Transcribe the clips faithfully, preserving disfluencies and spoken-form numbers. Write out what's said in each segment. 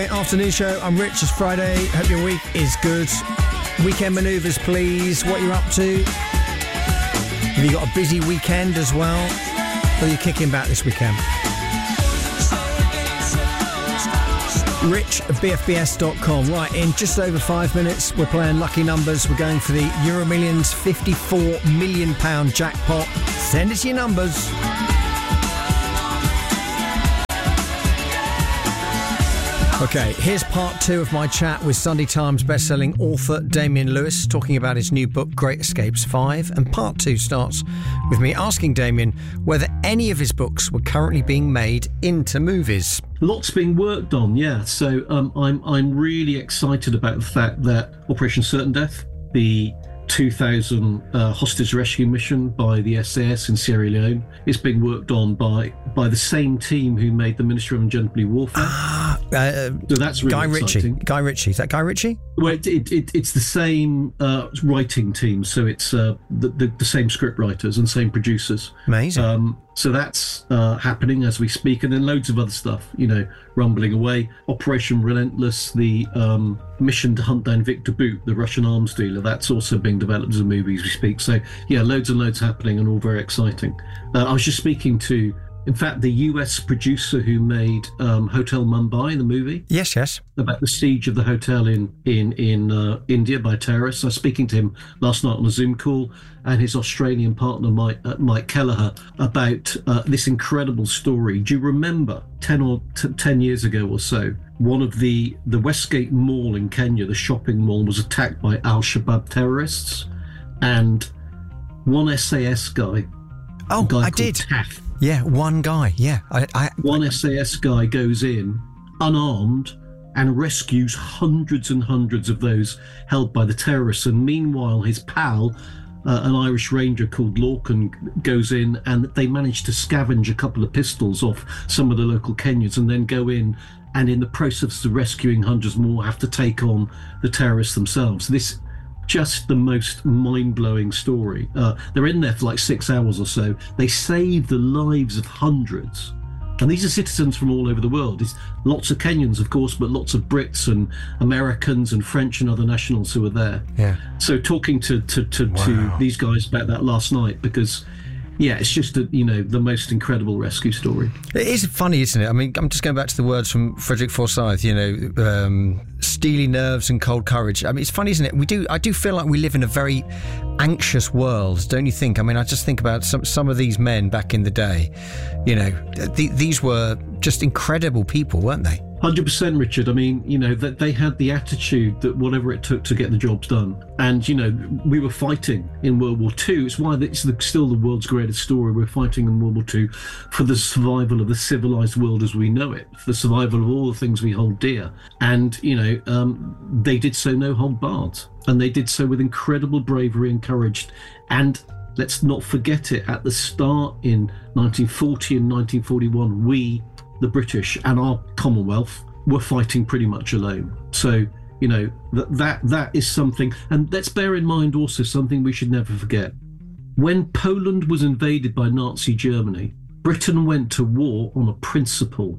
Afternoon show. I'm Rich. It's Friday. Hope your week is good. Weekend manoeuvres, please. What you're up to? Have you got a busy weekend as well? Or are you kicking back this weekend? Rich at b f b s dot com. Right, in just over five minutes, we're playing lucky numbers. We're going for the Euro Millions fifty-four million pounds jackpot. Send us your numbers. Okay, here's part two of my chat with Sunday Times bestselling author Damian Lewis, talking about his new book, Great Escapes five. And part two starts with me asking Damian whether any of his books were currently being made into movies. Lots being worked on, yeah. So um, I'm I'm really excited about the fact that Operation Certain Death, the two thousand uh, hostage rescue mission by the S A S in Sierra Leone, is being worked on by by the same team who made the Ministry of Ungenderly Warfare. Ah, uh, so that's really Guy exciting. Ritchie. Guy Ritchie. Is that Guy Ritchie? Well, it, it, it, it's the same uh, writing team, so it's uh, the, the the same script writers and same producers. Amazing. Um, so that's uh, happening as we speak, and then loads of other stuff, you know, rumbling away. Operation Relentless, the um, mission to hunt down Victor Bout, the Russian arms dealer, that's also being developed as a movie as we speak. So, yeah, loads and loads happening and all very exciting. Uh, I was just speaking to, in fact, the U S producer who made um, Hotel Mumbai, the movie. Yes, yes. About the siege of the hotel in in in uh, India by terrorists. I was speaking to him last night on a Zoom call, and his Australian partner Mike uh, Mike Kelleher, about uh, this incredible story. Do you remember ten or t- ten years ago or so, one of the the Westgate Mall in Kenya, the shopping mall, was attacked by Al-Shabaab terrorists, and one S A S guy. Oh, guy I did. Taff, Yeah, one guy. Yeah, I, I, one S A S guy goes in unarmed and rescues hundreds and hundreds of those held by the terrorists. And meanwhile, his pal, uh, an Irish ranger called Lorcan, goes in, and they manage to scavenge a couple of pistols off some of the local Kenyans, and then go in, and in the process of rescuing hundreds more, have to take on the terrorists themselves. This just the most mind-blowing story. Uh, they're in there for like six hours or so. They save the lives of hundreds. And these are citizens from all over the world. It's lots of Kenyans, of course, but lots of Brits and Americans and French and other nationals who are there. Yeah. So talking to to, to, Wow. to these guys about that last night, because, yeah, it's just, a, you know, the most incredible rescue story. It is funny, isn't it? I mean, I'm just going back to the words from Frederick Forsyth, you know, um, steely nerves and cold courage. I mean, it's funny, isn't it? We do. I do feel like we live in a very anxious world, don't you think? I mean, I just think about some some of these men back in the day. You know, th- these were just incredible people, weren't they? one hundred percent, Richard. I mean, you know, that they had the attitude that whatever it took to get the jobs done. And, you know, we were fighting in World War Two. It's why it's the, still the world's greatest story. We're fighting in World War Two for the survival of the civilized world as we know it, for the survival of all the things we hold dear. And, you know, um, they did so no hold barred. And they did so with incredible bravery and courage. And let's not forget it, at the start in nineteen forty and nineteen forty-one, we, the British and our Commonwealth, were fighting pretty much alone. So, you know, that that that is something. And let's bear in mind also something we should never forget. When Poland was invaded by Nazi Germany, Britain went to war on a principle.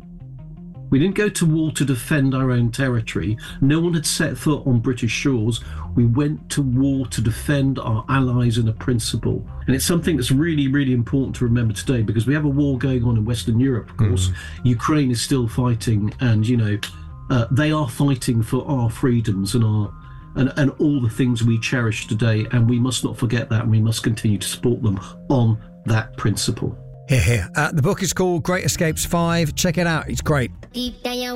We didn't go to war to defend our own territory. No one had set foot on British shores. We went to war to defend our allies in a principle. And it's something that's really, really important to remember today, because we have a war going on in Western Europe, of course. Mm. Ukraine is still fighting, and, you know, uh, they are fighting for our freedoms and our and, and all the things we cherish today. And we must not forget that, and we must continue to support them on that principle. Here, here. Uh, the book is called Great Escapes five. Check it out. It's great.